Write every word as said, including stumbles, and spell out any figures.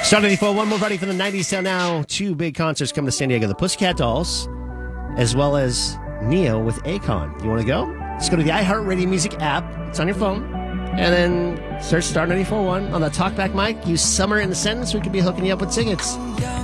Star ninety-four, one more ready for the nineties till now. Two big concerts coming to San Diego. The Pussycat Dolls, as well as Neo with Akon. You want to go? Just go to the iHeartRadio Music app. It's on your phone. And then search Star ninety-four point one on the talkback mic. Use Summer in the sentence. We could be hooking you up with tickets.